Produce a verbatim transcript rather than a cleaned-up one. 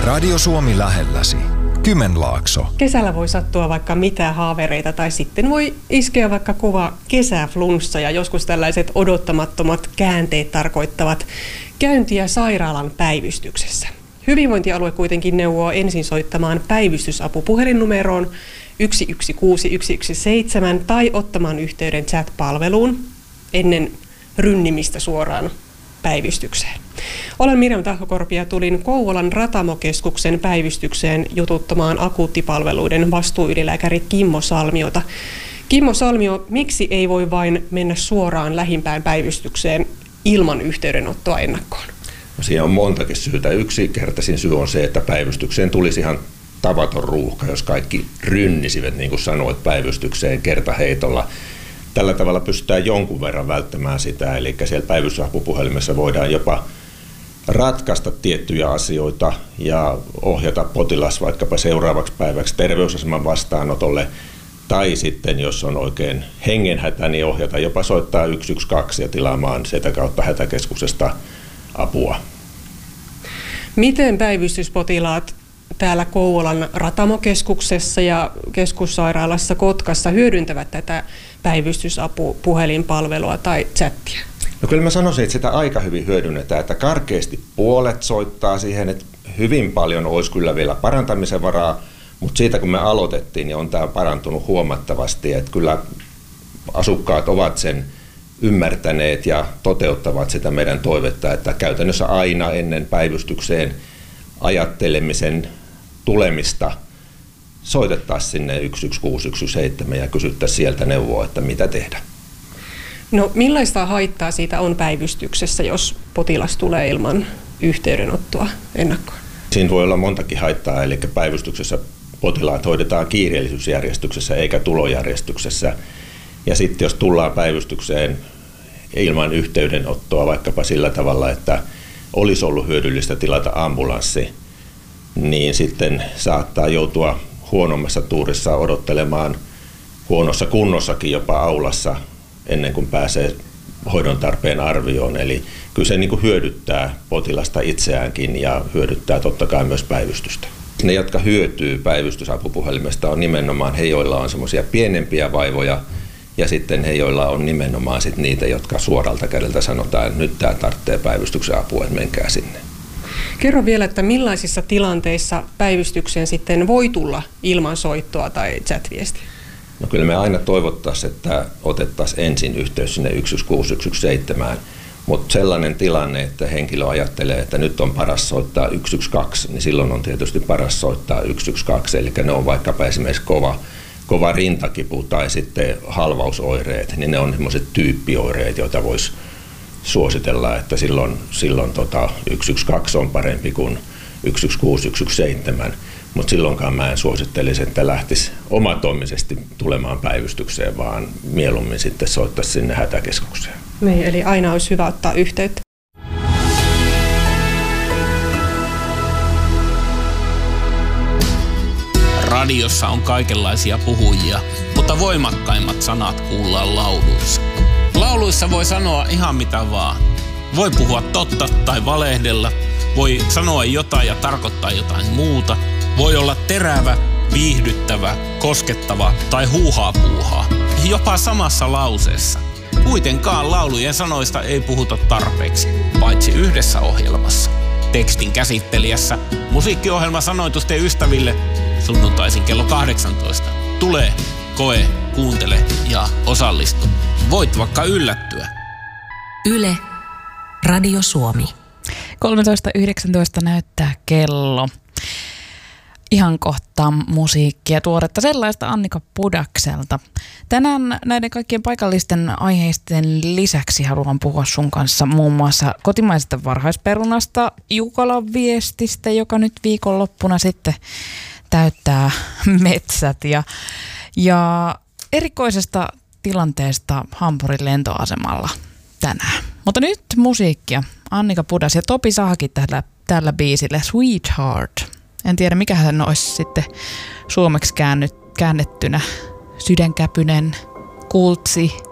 Radio Suomi lähelläsi. Kymenlaakso. Kesällä voi sattua vaikka mitä haavereita tai sitten voi iskeä vaikka kova kesäflunssa ja joskus tällaiset odottamattomat käänteet tarkoittavat käyntiä sairaalan päivystyksessä. Hyvinvointialue kuitenkin neuvoo ensin soittamaan päivystysapupuhelinnumeroon yksi yksi kuusi yksi yksi seitsemän tai ottamaan yhteyden chat-palveluun ennen rynnimistä suoraan päivystykseen. Olen Mirjam Tahkokorpi ja tulin Kouvolan Ratamokeskuksen päivystykseen jututtamaan akuuttipalveluiden vastuuylilääkäri Kimmo Salmiota. Kimmo Salmio, miksi ei voi vain mennä suoraan lähimpään päivystykseen ilman yhteydenottoa ennakkoon? No, siinä on montakin syytä. Yksi kertaisin syy on se, että päivystykseen tulisi ihan tavaton ruuhka, jos kaikki rynnisivät, niin kuin sanoit, päivystykseen kertaheitolla. Tällä tavalla pystytään jonkun verran välttämään sitä, eli siellä päivystysapupuhelimessa voidaan jopa ratkaista tiettyjä asioita ja ohjata potilas vaikkapa seuraavaksi päiväksi terveysaseman vastaanotolle, tai sitten jos on oikein hengenhätä, niin ohjata jopa soittaa yksi yksi kaksi ja tilaamaan sitä kautta hätäkeskuksesta apua. Miten päivystyspotilaat täällä Kouvolan Ratamokeskuksessa ja keskussairaalassa Kotkassa hyödyntävät tätä päivystysapupuhelinpalvelua tai chattia? No kyllä mä sanoisin, että sitä aika hyvin hyödynnetään, että karkeasti puolet soittaa siihen, että hyvin paljon olisi kyllä vielä parantamisen varaa, mutta siitä kun me aloitettiin, niin on tämä parantunut huomattavasti, että kyllä asukkaat ovat sen ymmärtäneet ja toteuttavat sitä meidän toivetta, että käytännössä aina ennen päivystykseen ajattelemisen tulemista soitettaisiin sinne yksi yksi kuusi yksi yksi seitsemän ja kysyttäisiin sieltä neuvoa, että mitä tehdä. No millaista haittaa siitä on päivystyksessä, jos potilas tulee ilman yhteydenottoa ennakkoon? Siinä voi olla montakin haittaa, eli päivystyksessä potilaat hoidetaan kiireellisyysjärjestyksessä eikä tulojärjestyksessä. Ja sitten jos tullaan päivystykseen ilman yhteydenottoa vaikkapa sillä tavalla, että olisi ollut hyödyllistä tilata ambulanssi, niin sitten saattaa joutua huonommassa tuurissa odottelemaan huonossa kunnossakin jopa aulassa ennen kuin pääsee hoidon tarpeen arvioon. Eli kyllä se niin kuin hyödyttää potilasta itseäänkin ja hyödyttää totta kai myös päivystystä. Ne, jotka hyötyy päivystysapupuhelimesta, on nimenomaan he, joilla on semmoisia pienempiä vaivoja, ja sitten he, joilla on nimenomaan sit niitä, jotka suoralta kädeltä sanotaan, että nyt tämä tarvitsee päivystyksen apua, että menkää sinne. Kerro vielä, että millaisissa tilanteissa päivystykseen sitten voi tulla ilman soittoa tai chat-viestiä? No kyllä me aina toivottaisiin, että otettaisiin ensin yhteys sinne yksi yksi kuusi yksi yksi seitsemän, mutta sellainen tilanne, että henkilö ajattelee, että nyt on paras soittaa yksi yksi kaksi, niin silloin on tietysti paras soittaa yksi yksi kaksi, eli ne on vaikkapa esimerkiksi kova, kova rintakipu tai sitten halvausoireet, niin ne on sellaiset tyyppioireet, joita voisi suositella, että silloin, silloin tota yksi yksi kaksi on parempi kuin yksi yksi kuusi yksi yksi seitsemän, mutta silloinkaan mä en suosittelisi, että lähtisi omatoimisesti tulemaan päivystykseen, vaan mieluummin sitten soittaisi sinne hätäkeskukseen. Niin, eli aina olisi hyvä ottaa yhteyttä. Radiossa on kaikenlaisia puhujia, mutta voimakkaimmat sanat kuullaan lauluissa. Lauluissa voi sanoa ihan mitä vaan. Voi puhua totta tai valehdella, voi sanoa jotain ja tarkoittaa jotain muuta. Voi olla terävä, viihdyttävä, koskettava tai huuhaa puuhaa. Jopa samassa lauseessa. Kuitenkaan laulujen sanoista ei puhuta tarpeeksi, paitsi yhdessä ohjelmassa. Tekstin käsittelijässä musiikkiohjelma Sanoitusten ystäville sunnuntaisin kello kahdeksantoista. Tule, koe, kuuntele ja osallistu. Voit vaikka yllättyä. Yle, Radio Suomi. kolmetoista yhdeksäntoista näyttää kello. Ihan kohta musiikkia, tuoretta sellaista Annika Pudakselta. Tänään näiden kaikkien paikallisten aiheisten lisäksi haluan puhua sun kanssa muun muassa kotimaisesta varhaisperunasta, Jukolan viestistä, joka nyt viikonloppuna sitten täyttää metsät ja, ja erikoisesta tilanteesta Hampurin lentoasemalla tänään. Mutta nyt musiikkia. Annika Pudas ja Topi Sahakin tällä, tällä biisillä Sweetheart. En tiedä, mikä hän olisi sitten suomeksi käännyt, käännettynä. Sydänkäpynen, kultsi,